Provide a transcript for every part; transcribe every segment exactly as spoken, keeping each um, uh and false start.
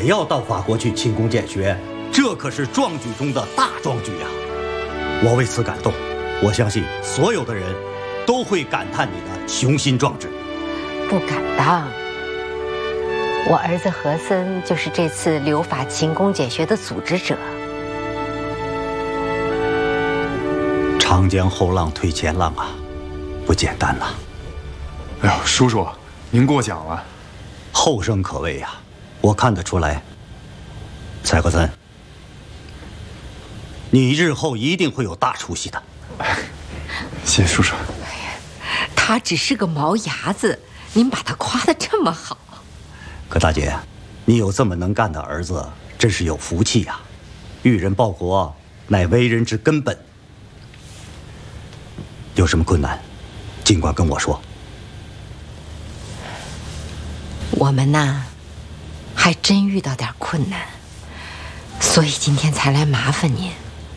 要到法国去勤工俭学，这可是壮举中的大壮举呀！我为此感动，我相信所有的人都会感叹你的雄心壮志。 不敢当，我儿子和森就是这次留法勤工俭学的组织者。 长江后浪推前浪啊，不简单呐！ 哎呦，叔叔，您过奖了。 后生可畏呀，我看得出来。蔡和森，你日后一定会有大出息的。 谢谢叔叔。 他只是个毛牙子，您把他夸得这么好。 葛大姐，你有这么能干的儿子，真是有福气呀！育人报国，乃为人之根本。有什么困难，尽管跟我说。 我们呐，还真遇到点困难，所以今天才来麻烦您。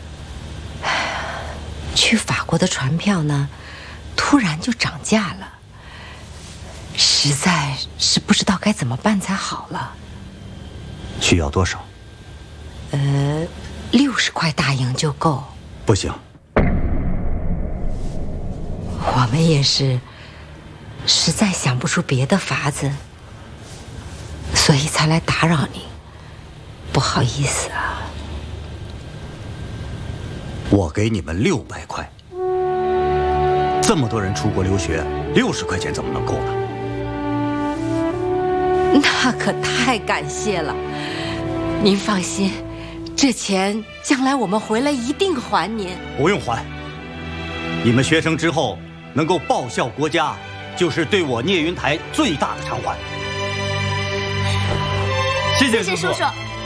去法国的船票呢，突然就涨价了，实在是不知道该怎么办才好了。 需要多少？ 呃，六十块大洋就够。 不行， 我们也是实在想不出别的法子，所以才来打扰您，不好意思啊。 我给你们六百块，这么多人出国留学，六十块钱怎么能够呢？ 那可太感谢了，您放心，这钱将来我们回来一定还您。 不用还，你们学成之后能够报效国家，就是对我聂云台最大的偿还。谢谢叔叔。 谢谢叔叔。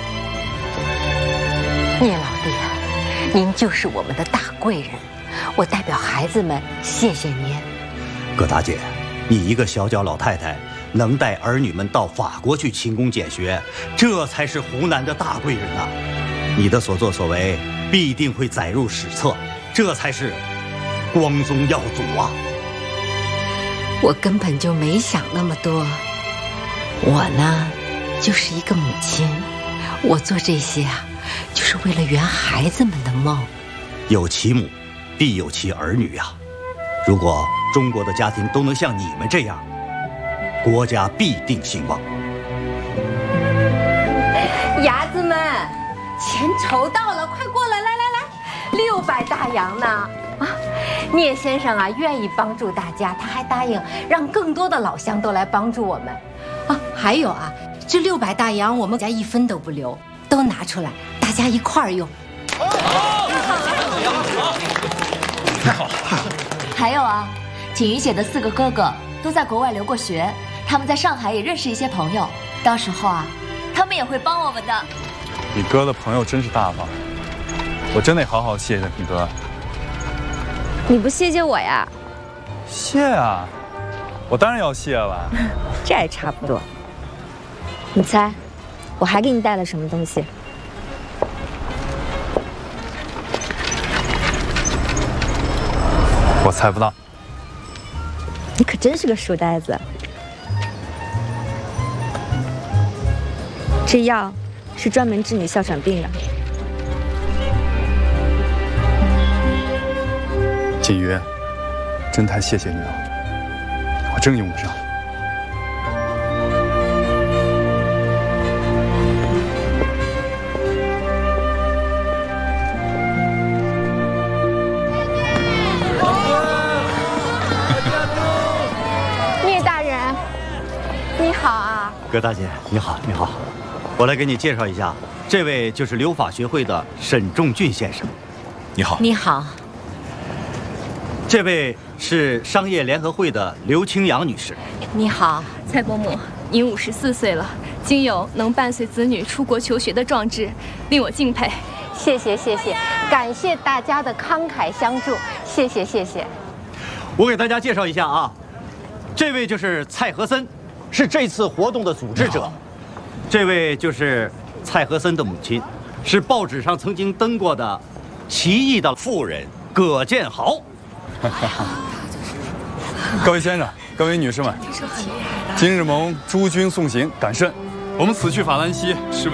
聂老弟啊，您就是我们的大贵人，我代表孩子们谢谢您。 葛大姐，你一个小脚老太太，能带儿女们到法国去勤工俭学，这才是湖南的大贵人呐！你的所作所为必定会载入史册，这才是光宗耀祖啊！ 我根本就没想那么多，我呢，就是一个母亲，我做这些啊，就是为了圆孩子们的梦。 有其母，必有其儿女呀！如果中国的家庭都能像你们这样，国家必定兴旺。 伢子们，钱筹到了，快过来，来来来，六百大洋呢！啊，聂先生啊，愿意帮助大家，他还答应让更多的老乡都来帮助我们。啊，还有啊，这六百大洋我们家一分都不留，都拿出来，大家一块儿用。 太好了！ 还有啊，景瑜姐的四个哥哥都在国外留过学，他们在上海也认识一些朋友，到时候啊，他们也会帮我们的。 你哥的朋友真是大方，我真得好好谢谢你哥。 你不谢谢我呀？ 谢啊，我当然要谢了。 这还差不多。你猜，我还给你带了什么东西？ 我猜不到。 你可真是个书呆子。这药是专门治你哮喘病的。 锦瑜，真太谢谢你了，我真用不上。 聂大人，你好啊！ 葛大姐，你好，你好，我来给你介绍一下，这位就是留法学会的沈仲俊先生。 你好。 你好。 这位是商业联合会的刘清扬女士。 你好， 蔡伯母，您五十四岁了，竟有能伴随子女出国求学的壮志，令我敬佩。 谢谢谢谢，感谢大家的慷慨相助，谢谢谢谢。 我给大家介绍一下啊，这位就是蔡和森，是这次活动的组织者。这位就是蔡和森的母亲，是报纸上曾经登过的奇异的妇人葛建豪。 各位先生，各位女士们，今日蒙诸君送行，感甚。我们此去法兰西是为